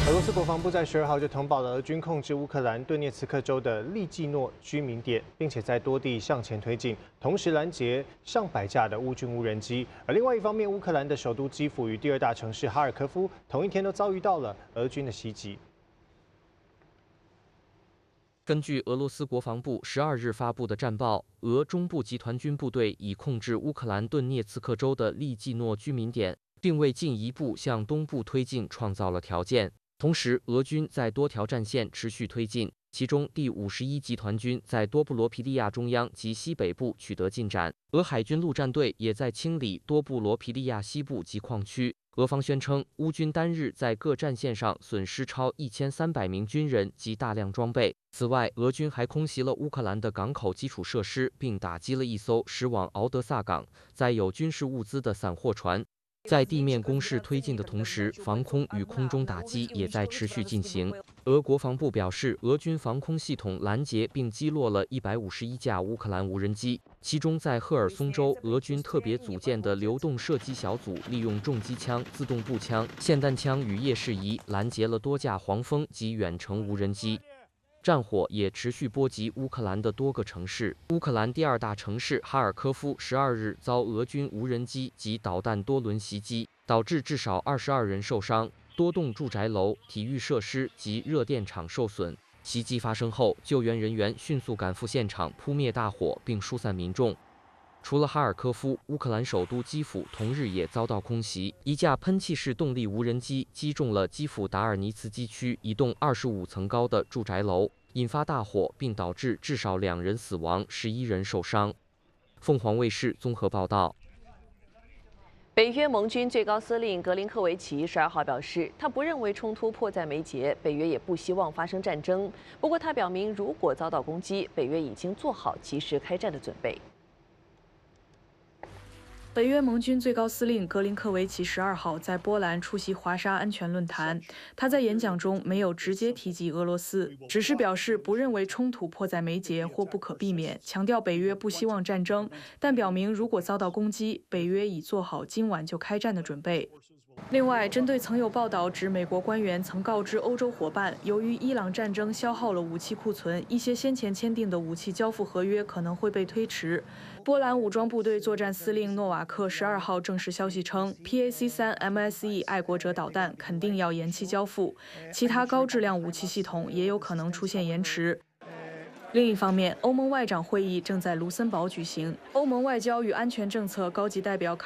俄罗斯国防部在12号就通报了俄军控制乌克兰顿涅茨克州的利季诺居民点，并且在多地向前推进，同时拦截上百架的乌军无人机。而另外一方面，乌克兰的首都基辅与第二大城市哈尔科夫同一天都遭遇到了俄军的袭击。 根据俄罗斯国防部12日发布的战报，俄中部集团军部队已控制乌克兰顿涅茨克州的利季诺居民点，并为进一步向东部推进创造了条件。同时，俄军在多条战线持续推进，其中第51集团军在多布罗皮利亚中央及西北部取得进展，俄海军陆战队也在清理多布罗皮利亚西部及矿区。俄方宣称，乌军单日在各战线上损失超1300名军人及大量装备。此外，俄军还空袭了乌克兰的港口基础设施，并打击了一艘驶往敖德萨港载有军事物资的散货船。在地面攻势推进的同时，防空与空中打击也在持续进行。俄国防部表示，俄军防空系统拦截并击落了151架乌克兰无人机，其中在赫尔松州，俄军特别组建的流动射击小组利用重机枪、自动步枪、霰弹枪与夜视仪拦截了多架黄蜂及远程无人机。战火也持续波及乌克兰的多个城市。乌克兰第二大城市哈尔科夫12日遭俄军无人机及导弹多轮袭击，导致至少22人受伤，多栋住宅楼、体育设施及热电厂受损。袭击发生后，救援人员迅速赶赴现场扑灭大火并疏散民众。除了哈尔科夫，乌克兰首都基辅同日也遭到空袭，一架喷气式动力无人机击中了基辅达尔尼茨基区一栋25层高的住宅楼，引发大火，并导致至少2人死亡，11人受伤。凤凰卫视综合报道。 北约盟军最高司令格林科维奇12号表示，他不认为冲突迫在眉睫，北约也不希望发生战争。不过，他表明，如果遭到攻击，北约已经做好及时开战的准备。 北约盟军最高司令格林科维奇12号在波兰出席华沙安全论坛。他在演讲中没有直接提及俄罗斯，只是表示不认为冲突迫在眉睫或不可避免，强调北约不希望战争，但表明如果遭到攻击，北约已做好今晚就开战的准备。另外，针对曾有报道指美国官员曾告知欧洲伙伴，由于伊朗战争消耗了武器库存，一些先前签订的武器交付合约可能会被推迟。波兰武装部队作战司令诺瓦克12号证实消息称 ，PAC-3 MSE 爱国者导弹肯定要延期交付，其他高质量武器系统也有可能出现延迟。另一方面，欧盟外长会议正在卢森堡举行，欧盟外交与安全政策高级代表